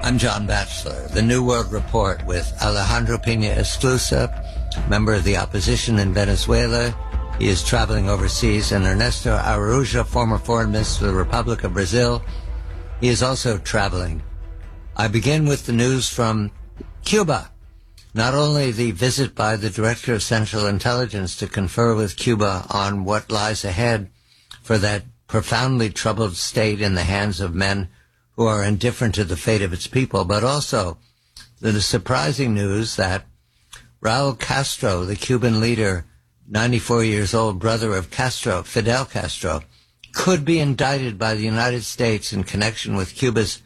I'm John Batchelor, the New World Report with Alejandro Pina Esclusa, member of the opposition in Venezuela. He is traveling overseas, and Ernesto Araújo, former foreign minister of the Republic of Brazil. He is also traveling. I begin with the news from Cuba. Not only the visit by the Director of Central Intelligence to confer with Cuba on what lies ahead for that profoundly troubled state in the hands of men who are indifferent to the fate of its people, but also the surprising news that Raul Castro, the Cuban leader, 94 years old, brother of Castro, Fidel Castro, could be indicted by the United States in connection with Cuba's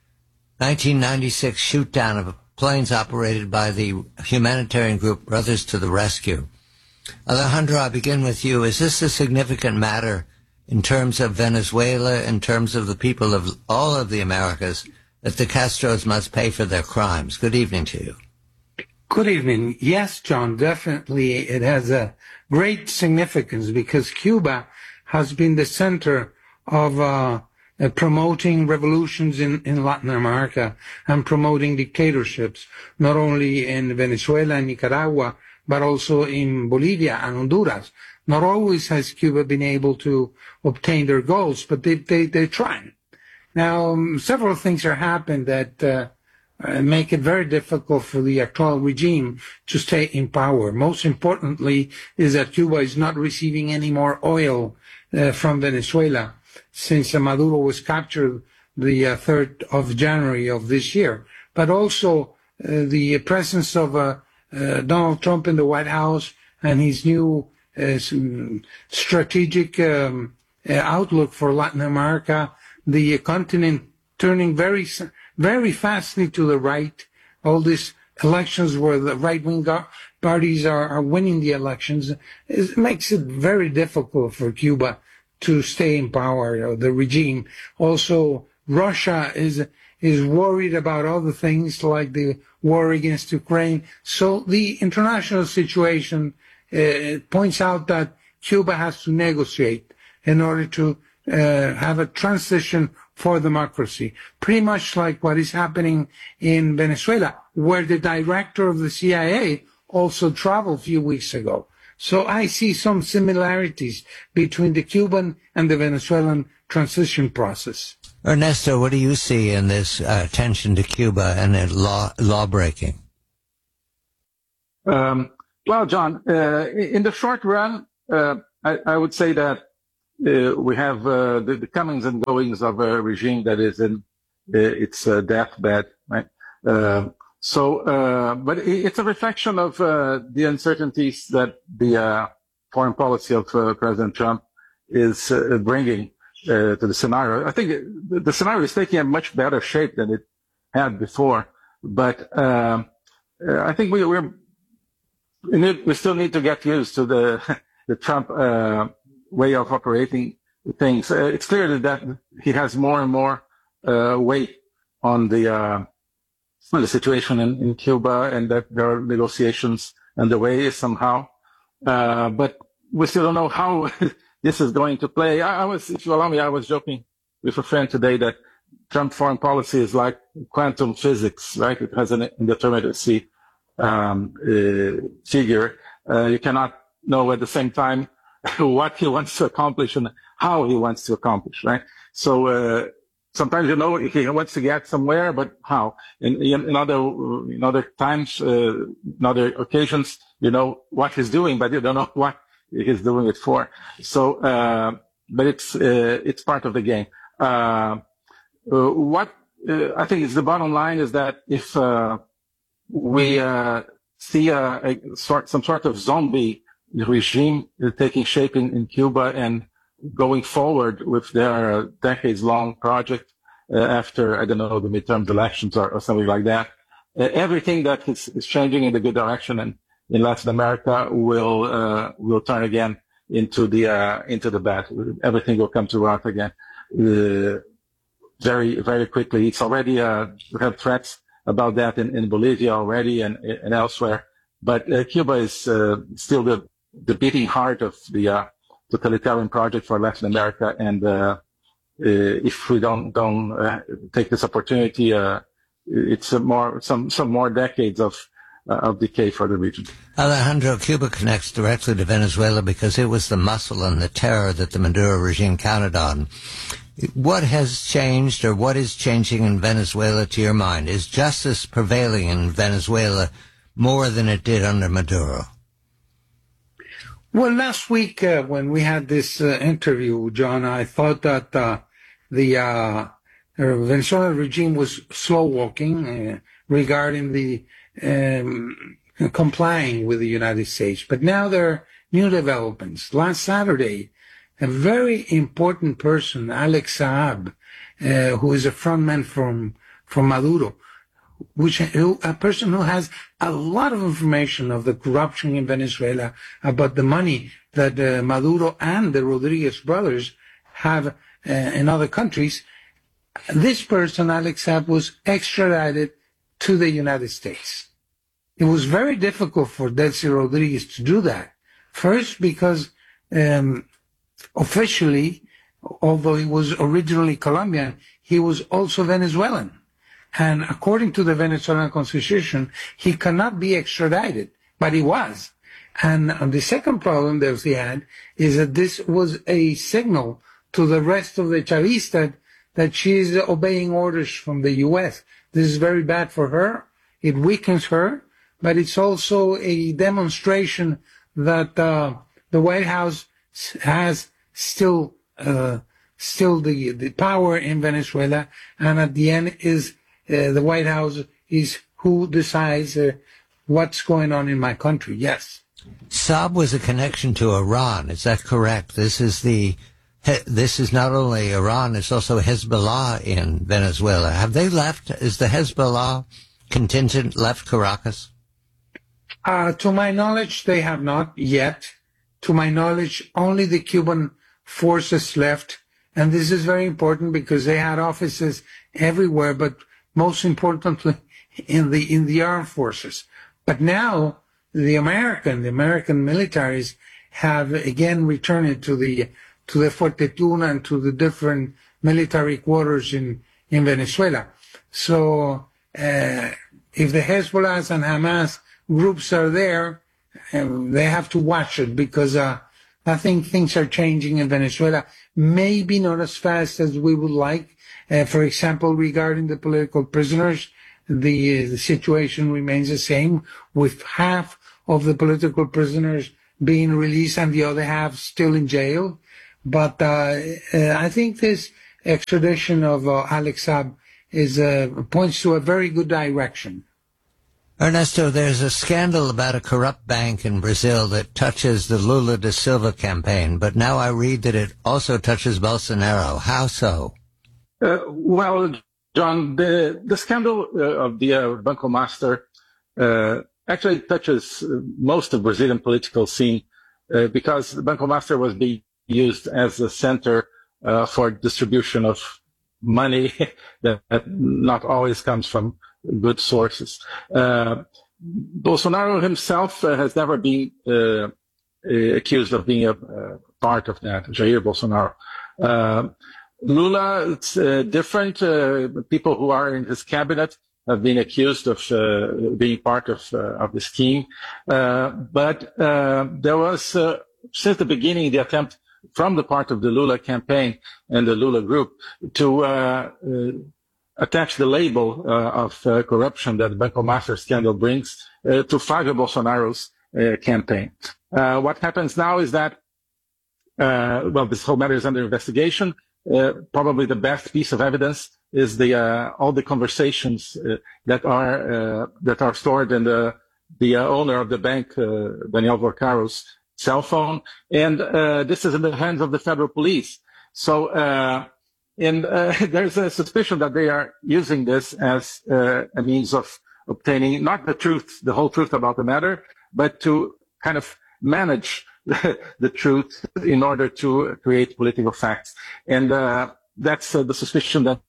1996 shoot-down of planes operated by the humanitarian group Brothers to the Rescue. Alejandro, I begin with you. Is this a significant matter in terms of Venezuela, in terms of the people of all of the Americas, that the Castros must pay for their crimes? Good evening to you. Good evening. Yes, John, definitely it has a great significance because Cuba has been the center of promoting revolutions in Latin America and promoting dictatorships, not only in Venezuela and Nicaragua, but also in Bolivia and Honduras. Not always has Cuba been able to obtain their goals, but they're trying. Now, several things are happening that make it very difficult for the actual regime to stay in power. Most importantly is that Cuba is not receiving any more oil from Venezuela since Maduro was captured the 3rd of January of this year. But also the presence of Donald Trump in the White House and his new strategic outlook for Latin America, the continent turning very fastly to the right. All these elections where the right-wing parties are winning the elections, it makes it very difficult for Cuba to stay in power, the regime. Also, Russia is worried about other things like the war against Ukraine. So the international situation points out that Cuba has to negotiate in order to have a transition for democracy, pretty much like what is happening in Venezuela, where the director of the CIA also traveled a few weeks ago. So I see some similarities between the Cuban and the Venezuelan transition process. Ernesto, what do you see in this attention to Cuba and law breaking? Well, John, in the short run, I would say that we have the comings and goings of a regime that is in its deathbed, right? But it's a reflection of the uncertainties that the foreign policy of President Trump is bringing to the scenario. I think the scenario is taking a much better shape than it had before, but I think we still need to get used to the Trump way of operating things. It's clear that he has more and more weight on the situation in Cuba, and that there are negotiations underway somehow. But we still don't know how this is going to play. If you allow me, I was joking with a friend today that Trump foreign policy is like quantum physics, right? It has an indeterminacy figure. You cannot know at the same time what he wants to accomplish and how he wants to accomplish, right? So sometimes you know he wants to get somewhere, but how? In other times, in other occasions, you know what he's doing, but you don't know what he's doing it for. So, but it's part of the game. What I think is the bottom line is that if we see some sort of zombie regime taking shape in Cuba and going forward with their decades-long project after, I don't know, the midterm elections or something like that, everything that is changing in the good direction and in Latin America will turn again into the bad. Everything will come to rot again very, very quickly. It's already we have threats about that in Bolivia already and elsewhere. But Cuba is still the beating heart of the totalitarian project for Latin America. And if we don't take this opportunity, it's some more decades of decay for the region. Alejandro, Cuba connects directly to Venezuela because it was the muscle and the terror that the Maduro regime counted on. What has changed, or what is changing in Venezuela to your mind? Is justice prevailing in Venezuela more than it did under Maduro? Well, last week when we had this interview, John, I thought that the Venezuelan regime was slow walking regarding the complying with the United States. But now there are new developments. Last Saturday, a very important person, Alex Saab, who is a frontman from Maduro, a person who has a lot of information of the corruption in Venezuela, about the money that Maduro and the Rodriguez brothers have in other countries. This person, Alex Saab, was extradited to the United States. It was very difficult for Delcy Rodriguez to do that. First, because officially, although he was originally Colombian, he was also Venezuelan. And according to the Venezuelan constitution, he cannot be extradited, but he was. And the second problem that he had is that this was a signal to the rest of the Chavistas that she is obeying orders from the U.S. This is very bad for her. It weakens her, but it's also a demonstration that the White House has still the power in Venezuela, and at the end is the White House is who decides what's going on in my country. Yes. Saab was a connection to Iran. Is that correct? This is not only Iran, it's also Hezbollah in Venezuela. Have they left? Is the Hezbollah contingent left Caracas? To my knowledge, they have not yet. To my knowledge, only the Cuban forces left. And this is very important because they had offices everywhere, but most importantly in the armed forces. But now the American militaries have again returned to the Fortuna and to the different military quarters in Venezuela. So if the Hezbollah and Hamas groups are there, they have to watch it, because I think things are changing in Venezuela. Maybe not as fast as we would like. For example, regarding the political prisoners, the situation remains the same, with half of the political prisoners being released and the other half still in jail. But I think this extradition of Alex Saab points to a very good direction. Ernesto, there's a scandal about a corrupt bank in Brazil that touches the Lula da Silva campaign, but now I read that it also touches Bolsonaro. How so? Well, John, the scandal of the Banco Master actually touches most of the Brazilian political scene because the Banco Master was being used as a center for distribution of money that not always comes from good sources. Bolsonaro himself has never been accused of being a part of that, Jair Bolsonaro. Lula, it's different. People who are in his cabinet have been accused of being part of the scheme. But there was, since the beginning, the attempt from the part of the Lula campaign and the Lula group to attach the label of corruption that the Banco Master scandal brings to Flávio Bolsonaro's campaign. What happens now is that, this whole matter is under investigation. Probably the best piece of evidence is all the conversations that are stored in the owner of the bank, Daniel Vorcaro's cell phone, and this is in the hands of the federal police. So, there's a suspicion that they are using this as a means of obtaining not the truth, the whole truth about the matter, but to kind of manage the truth in order to create political facts. And that's the suspicion that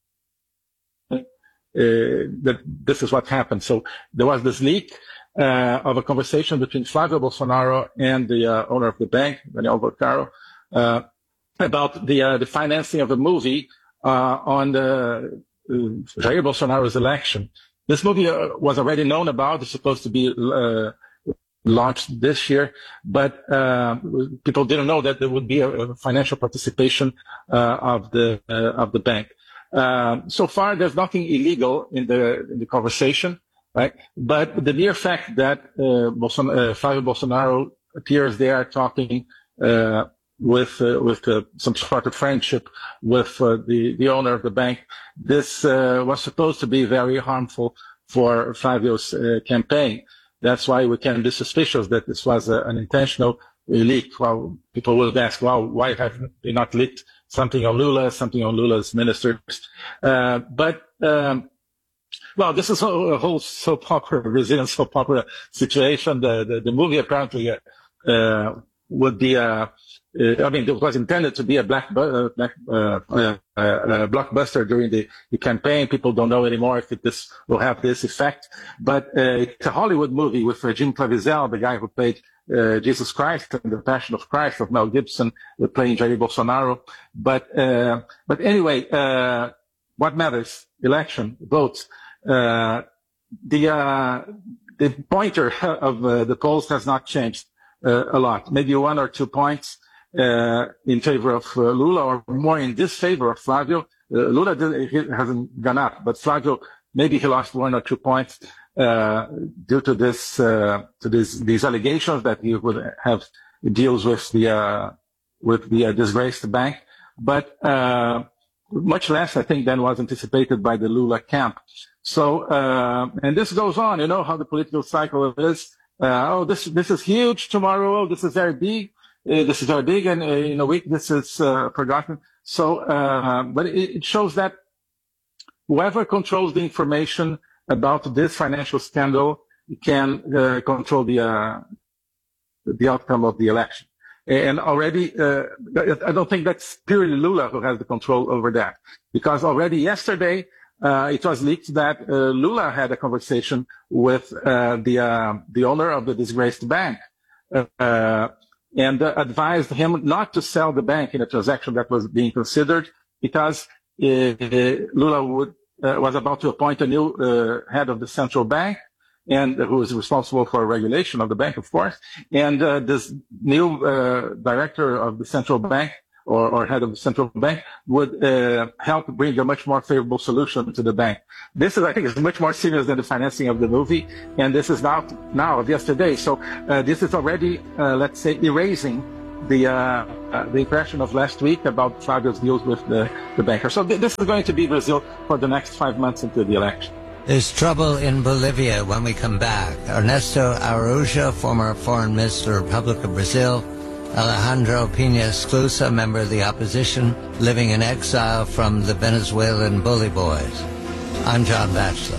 this is what happened. So there was this leak of a conversation between Flávio Bolsonaro and the owner of the bank, Daniel Vorcaro, about the financing of a movie on Jair Bolsonaro's election. This movie was already known about. It's supposed to be launched this year, but people didn't know that there would be a financial participation of the bank. So far, there's nothing illegal in the conversation, right? But the mere fact that Flavio Bolsonaro appears there talking with some sort of friendship with the owner of the bank, this was supposed to be very harmful for Flavio's campaign. That's why we can be suspicious that this was an intentional leak. Well, people will ask, well, why have they not leaked something on Lula, something on Lula's ministers? But this is a whole soap opera, Brazilian soap opera situation. The movie apparently would be it was intended to be a blockbuster during the campaign. People don't know anymore if this will have this effect. But it's a Hollywood movie with Jim Caviezel, the guy who played Jesus Christ and the Passion of Christ, of Mel Gibson, playing Jair Bolsonaro. But anyway, what matters? Election, votes. The pointer of the polls has not changed a lot. Maybe 1 or 2 points in favor of Lula, or more in disfavor of Flavio. Lula hasn't gone up, but Flavio, maybe he lost 1 or 2 points due to these allegations that he would have deals with the disgraced bank, but much less, I think, than was anticipated by the Lula camp. So, and this goes on. You know how the political cycle is. This is huge tomorrow. Oh, this is very big. This is very big, and in a week this is forgotten. So, but it shows that whoever controls the information about this financial scandal can control the outcome of the election. And already, I don't think that's purely Lula who has the control over that, because already yesterday it was leaked that Lula had a conversation with the owner of the disgraced bank. And advised him not to sell the bank in a transaction that was being considered, because Lula was about to appoint a new head of the central bank, and who is responsible for regulation of the bank, of course. And this new director of the central bank, or head of the central bank, would help bring a much more favorable solution to the bank. This is, I think, is much more serious than the financing of the movie, and this is now of yesterday. So this is already, let's say, erasing the impression of last week about Flavio's deals with the banker. So this is going to be Brazil for the next 5 months until the election. There's trouble in Bolivia when we come back. Ernesto Araújo, former foreign minister of the Republic of Brazil, Alejandro Pina Esclusa, member of the opposition, living in exile from the Venezuelan bully boys. I'm John Batchelor.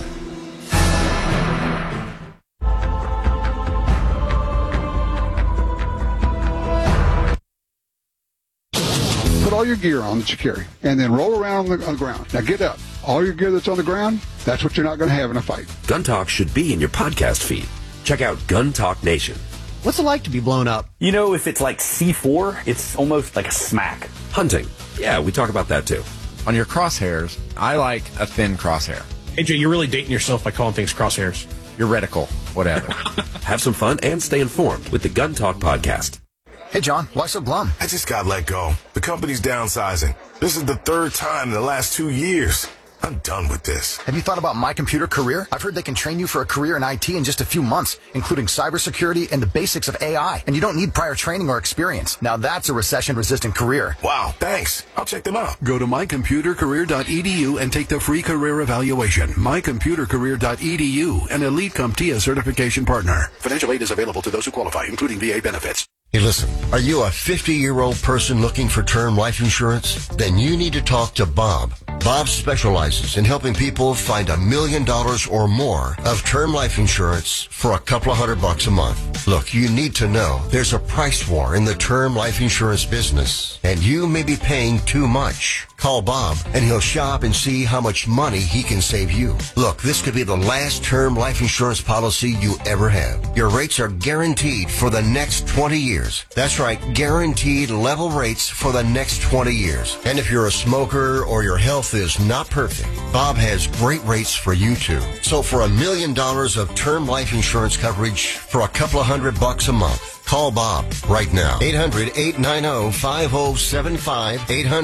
Put all your gear on that you carry, and then roll around on the ground. Now get up. All your gear that's on the ground, that's what you're not going to have in a fight. Gun Talk should be in your podcast feed. Check out Gun Talk Nation. What's it like to be blown up? You know, if it's like C4, it's almost like a smack. Hunting. Yeah, we talk about that too. On your crosshairs, I like a thin crosshair. AJ, you're really dating yourself by calling things crosshairs. Your reticle, whatever. Have some fun and stay informed with the Gun Talk podcast. Hey, John, why so glum? I just got let go. The company's downsizing. This is the 3rd time in the last 2 years. I'm done with this. Have you thought about My Computer Career? I've heard they can train you for a career in IT in just a few months, including cybersecurity and the basics of AI. And you don't need prior training or experience. Now that's a recession-resistant career. Wow, thanks. I'll check them out. Go to mycomputercareer.edu and take the free career evaluation. Mycomputercareer.edu, an Elite CompTIA certification partner. Financial aid is available to those who qualify, including VA benefits. Hey, listen, are you a 50-year-old person looking for term life insurance? Then you need to talk to Bob. Bob specializes in helping people find $1 million or more of term life insurance for a couple of $100 a month. Look, you need to know there's a price war in the term life insurance business, and you may be paying too much. Call Bob, and he'll shop and see how much money he can save you. Look, this could be the last term life insurance policy you ever have. Your rates are guaranteed for the next 20 years. That's right, guaranteed level rates for the next 20 years. And if you're a smoker or your health is not perfect, Bob has great rates for you too. So for $1 million of term life insurance coverage for a couple of $100 a month, call Bob right now. 800-890-5075.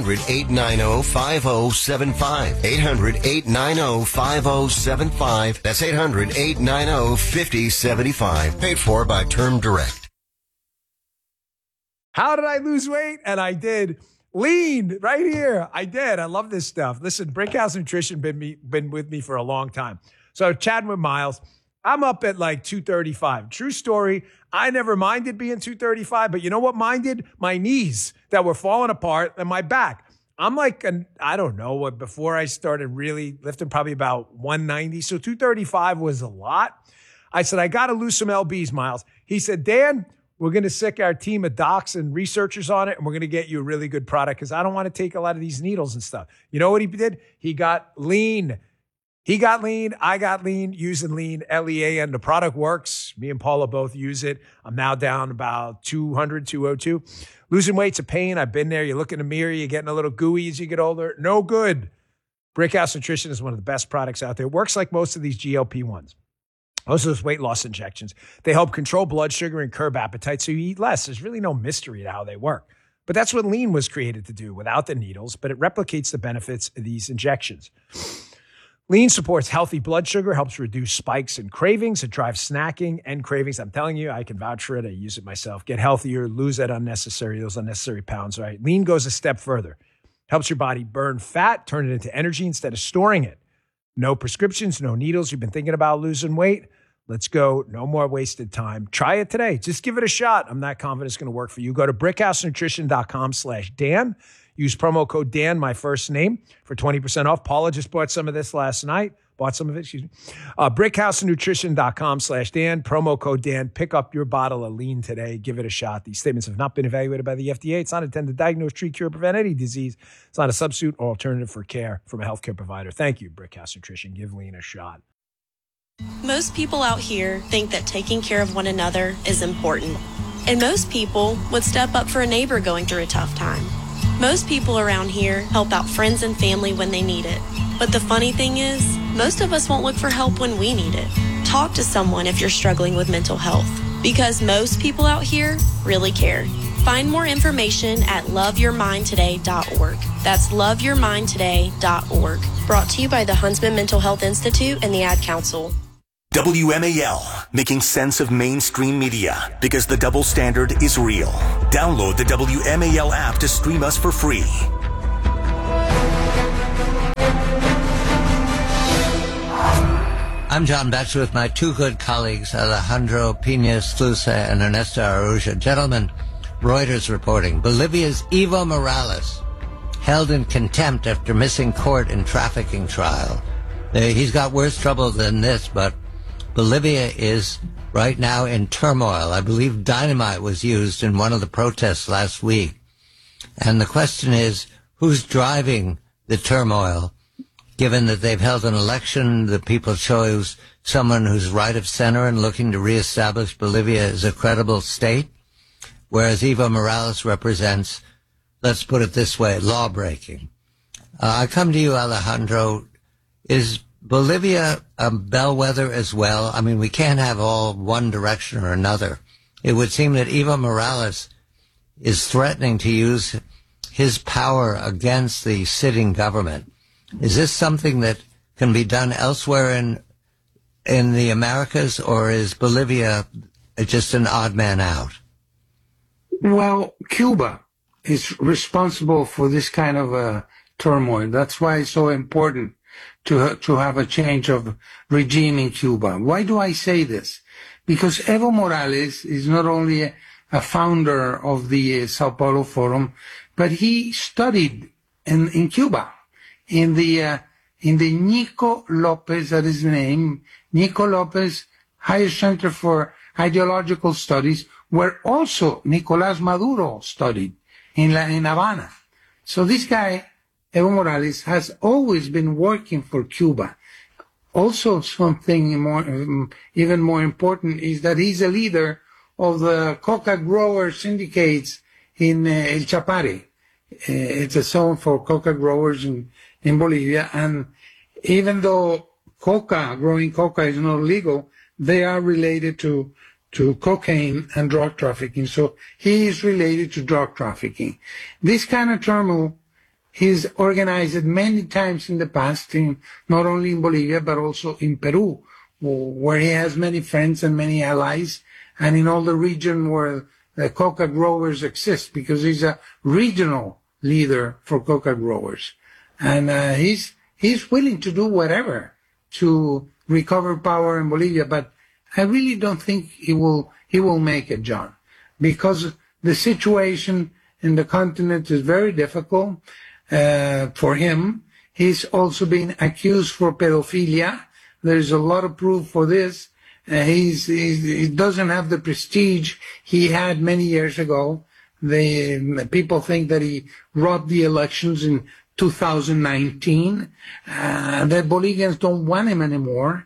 800-890-5075. 800-890-5075. That's 800-890-5075. Paid for by Term Direct. How did I lose weight? And I did. Lean right here. I did. I love this stuff. Listen, Brickhouse Nutrition been with me for a long time. So chatting with Miles, I'm up at like 235. True story. I never minded being 235, but you know what minded? My knees that were falling apart and my back. I'm like, I don't know what, before I started really lifting, probably about 190. So 235 was a lot. I said, I got to lose some LBs, Miles. He said, Dan, we're going to sick our team of docs and researchers on it, and we're going to get you a really good product because I don't want to take a lot of these needles and stuff. You know what he did? He got lean. He got lean. I got lean using lean, LEAN. The product works. Me and Paula both use it. I'm now down about 200, 202. Losing weight's a pain. I've been there. You look in the mirror, you're getting a little gooey as you get older. No good. Brickhouse Nutrition is one of the best products out there. It works like most of these GLP-1s. Most of those weight loss injections. They help control blood sugar and curb appetite so you eat less. There's really no mystery to how they work. But that's what lean was created to do without the needles, but it replicates the benefits of these injections. Lean supports healthy blood sugar, helps reduce spikes and cravings. It drives snacking and cravings. I'm telling you, I can vouch for it. I use it myself. Get healthier, lose those unnecessary pounds, right? Lean goes a step further. Helps your body burn fat, turn it into energy instead of storing it. No prescriptions, no needles. You've been thinking about losing weight? Let's go. No more wasted time. Try it today. Just give it a shot. I'm not confident it's going to work for you. Go to brickhousenutrition.com/Dan. Use promo code Dan, my first name, for 20% off. Paula just bought some of this last night. brickhousenutrition.com/Dan. Promo code Dan. Pick up your bottle of lean today. Give it a shot. These statements have not been evaluated by the FDA. It's not intended to diagnose, treat, cure, prevent any disease. It's not a substitute or alternative for care from a healthcare provider. Thank you, Brickhouse Nutrition. Give lean a shot. Most people out here think that taking care of one another is important. And most people would step up for a neighbor going through a tough time. Most people around here help out friends and family when they need it. But the funny thing is, most of us won't look for help when we need it. Talk to someone if you're struggling with mental health, because most people out here really care. Find more information at loveyourmindtoday.org. That's loveyourmindtoday.org. Brought to you by the Huntsman Mental Health Institute and the Ad Council. WMAL, making sense of mainstream media, because the double standard is real. Download the WMAL app to stream us for free. I'm John Batchelor with my two good colleagues, Alejandro Pina-Esclusa and Ernesto Araujo. Gentlemen, Reuters reporting, Bolivia's Evo Morales held in contempt after missing court in trafficking trial. He's got worse trouble than this, but Bolivia is right now in turmoil. I believe dynamite was used in one of the protests last week. And the question is, who's driving the turmoil? Given that they've held an election, the people chose someone who's right of center and looking to reestablish Bolivia as a credible state, whereas Evo Morales represents, let's put it this way, law-breaking. I come to you, Alejandro. Is Bolivia a bellwether as well? I mean, we can't have all one direction or another. It would seem that Evo Morales is threatening to use his power against the sitting government. Is this something that can be done elsewhere in the Americas, or is Bolivia just an odd man out? Well, Cuba is responsible for this kind of turmoil. That's why it's so important to have a change of regime in Cuba. Why do I say this? Because Evo Morales is not only a founder of the Sao Paulo Forum, but he studied in Cuba, in the Nico Lopez, that is the name, Nico Lopez Higher Center for Ideological Studies, where also Nicolás Maduro studied in Havana. So this guy Evo Morales has always been working for Cuba. Also, something even more important is that he's a leader of the coca grower syndicates in El Chapare. It's a zone for coca growers in Bolivia. And even though growing coca is not legal, they are related to cocaine and drug trafficking. So he is related to drug trafficking. This kind of turmoil he's organized it many times in the past, not only in Bolivia, but also in Peru, where he has many friends and many allies, and in all the region where the coca growers exist, because he's a regional leader for coca growers. And he's willing to do whatever to recover power in Bolivia, but I really don't think he will make it, John, because the situation in the continent is very difficult. For him, he's also been accused for pedophilia. There's a lot of proof for this. He doesn't have the prestige he had many years ago. People think that he robbed the elections in 2019. That Bolivians don't want him anymore.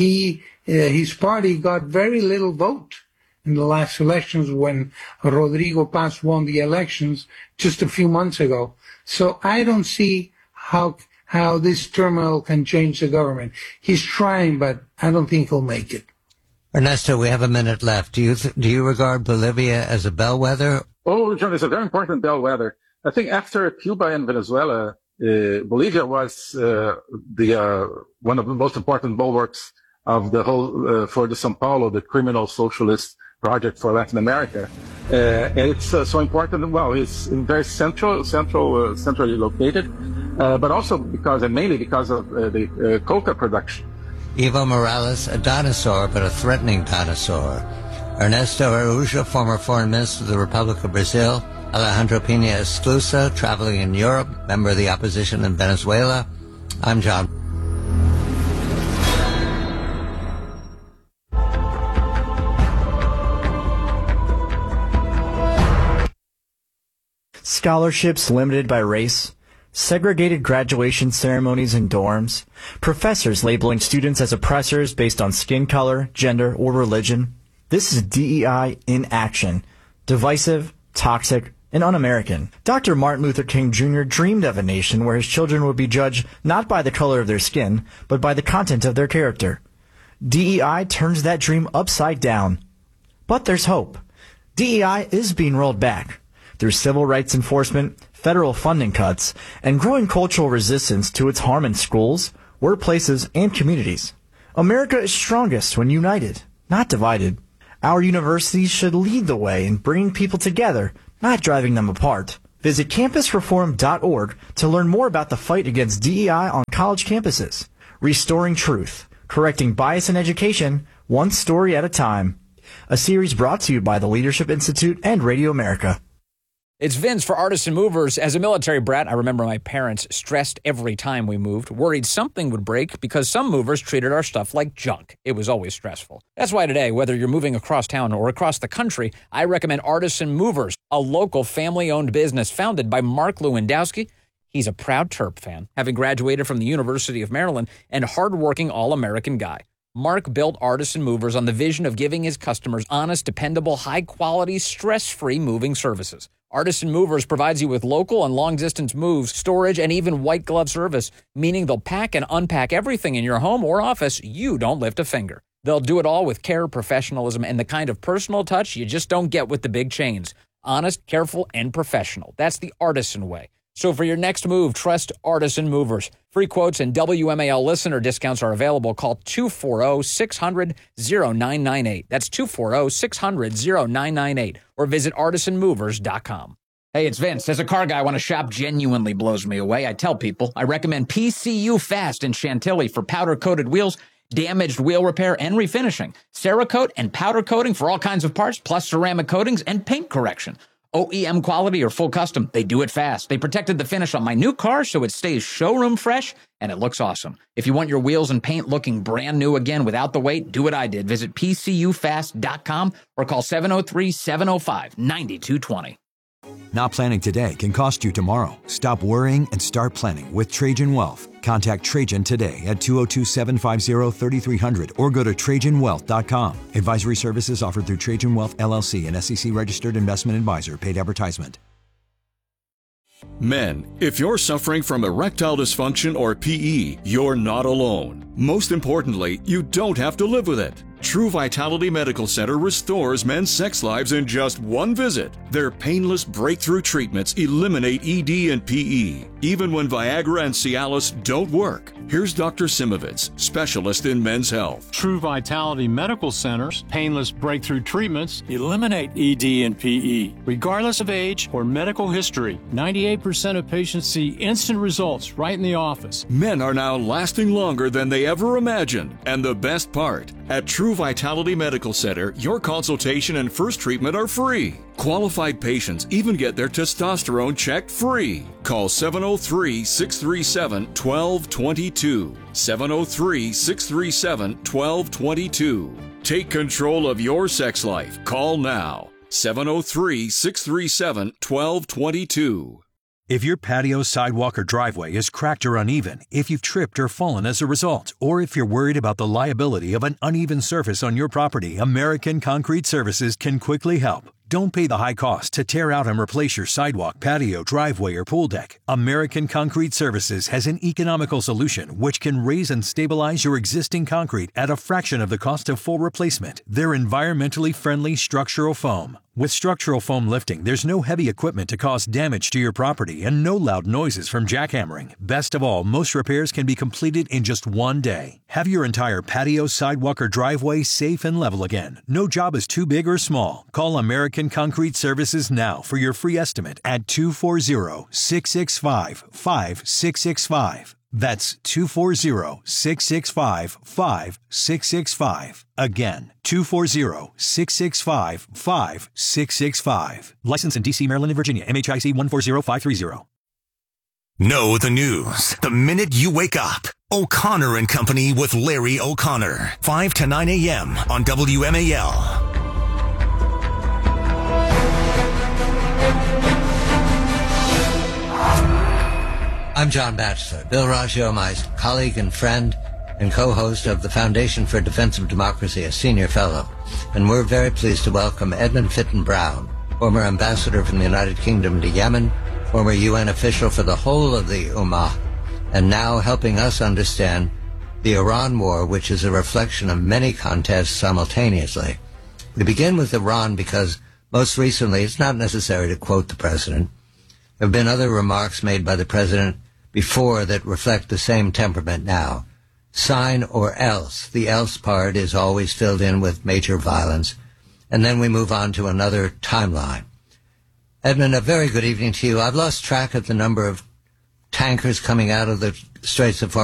His party got very little vote in the last elections when Rodrigo Paz won the elections just a few months ago. So I don't see how this turmoil can change the government. He's trying, but I don't think he'll make it. Ernesto, we have a minute left. Do you regard Bolivia as a bellwether? Oh, John, it's a very important bellwether. I think after Cuba and Venezuela, Bolivia was one of the most important bulwarks of the whole for the São Paulo, the criminal socialist project for Latin America. And it's so important. Well, it's very centrally located, but also mainly because of the coca production. Evo Morales, a dinosaur, but a threatening dinosaur. Ernesto Araújo, former foreign minister of the Republic of Brazil. Alejandro Pina Esclusa, traveling in Europe, member of the opposition in Venezuela. I'm John. Scholarships limited by race, segregated graduation ceremonies in dorms, professors labeling students as oppressors based on skin color, gender, or religion. This is DEI in action. Divisive, toxic, and un-American. Dr. Martin Luther King Jr. dreamed of a nation where his children would be judged not by the color of their skin, but by the content of their character. DEI turns that dream upside down. But there's hope. DEI is being rolled back through civil rights enforcement, federal funding cuts, and growing cultural resistance to its harm in schools, workplaces, and communities. America is strongest when united, not divided. Our universities should lead the way in bringing people together, not driving them apart. Visit campusreform.org to learn more about the fight against DEI on college campuses. Restoring truth, correcting bias in education, one story at a time. A series brought to you by the Leadership Institute and Radio America. It's Vince for Artisan Movers. As a military brat, I remember my parents stressed every time we moved, worried something would break because some movers treated our stuff like junk. It was always stressful. That's why today, whether you're moving across town or across the country, I recommend Artisan Movers, a local family-owned business founded by Mark Lewandowski. He's a proud Terp fan, having graduated from the University of Maryland, and hardworking all-American guy. Mark built Artisan Movers on the vision of giving his customers honest, dependable, high-quality, stress-free moving services. Artisan Movers provides you with local and long-distance moves, storage, and even white glove service, meaning they'll pack and unpack everything in your home or office. You don't lift a finger. They'll do it all with care, professionalism, and the kind of personal touch you just don't get with the big chains. Honest, careful, and professional. That's the Artisan way. So for your next move, trust Artisan Movers. Free quotes and WMAL listener discounts are available. Call 240-600-0998. That's 240-600-0998. Or visit artisanmovers.com. Hey, it's Vince. As a car guy, when a shop genuinely blows me away, I tell people I recommend PCU Fast in Chantilly for powder-coated wheels, damaged wheel repair, and refinishing. Cerakote and powder coating for all kinds of parts, plus ceramic coatings and paint correction. OEM quality or full custom, they do it fast. They protected the finish on my new car so it stays showroom fresh and it looks awesome. If you want your wheels and paint looking brand new again without the wait, do what I did. Visit PCUfast.com or call 703-705-9220. Not planning today can cost you tomorrow. Stop worrying and start planning with Trajan Wealth. Contact Trajan today at 202-750-3300 or go to TrajanWealth.com. Advisory services offered through Trajan Wealth, LLC, an SEC-registered investment advisor. Paid advertisement. Men, if you're suffering from erectile dysfunction or PE, you're not alone. Most importantly, you don't have to live with it. True Vitality Medical Center restores men's sex lives in just one visit. Their painless breakthrough treatments eliminate ED and PE, even when Viagra and Cialis don't work. Here's Dr. Simovitz, specialist in men's health. True Vitality Medical Center's painless breakthrough treatments eliminate ED and PE. Regardless of age or medical history, 98% of patients see instant results right in the office. Men are now lasting longer than they ever imagined. And the best part, at True Vitality Medical Center, your consultation and first treatment are free. Qualified patients even get their testosterone checked free. Call 703-637-1222. 703-637-1222. Take control of your sex life. Call now. 703-637-1222. If your patio, sidewalk, or driveway is cracked or uneven, if you've tripped or fallen as a result, or if you're worried about the liability of an uneven surface on your property, American Concrete Services can quickly help. Don't pay the high cost to tear out and replace your sidewalk, patio, driveway, or pool deck. American Concrete Services has an economical solution which can raise and stabilize your existing concrete at a fraction of the cost of full replacement. They're environmentally friendly structural foam. With structural foam lifting, there's no heavy equipment to cause damage to your property and no loud noises from jackhammering. Best of all, most repairs can be completed in just one day. Have your entire patio, sidewalk, or driveway safe and level again. No job is too big or small. Call American Concrete Services now for your free estimate at 240-665-5665. That's 240-665-5665. Again, 240-665-5665. Licensed in D.C., Maryland, and Virginia. MHIC 140530. Know the news the minute you wake up. O'Connor and Company with Larry O'Connor. 5 to 9 a.m. on WMAL. I'm John Batchelor, Bill Raggio, my colleague and friend and co-host of the Foundation for Defense of Democracy, a senior fellow. And we're very pleased to welcome Edmund Fitton Brown, former ambassador from the United Kingdom to Yemen, former UN official for the whole of the Ummah, and now helping us understand the Iran war, which is a reflection of many contests simultaneously. We begin with Iran because most recently, it's not necessary to quote the president. There have been other remarks made by the president before that reflect the same temperament now. Sign or else. The else part is always filled in with major violence. And then we move on to another timeline. Edmund, a very good evening to you. I've lost track of the number of tankers coming out of the Straits of Hormuz.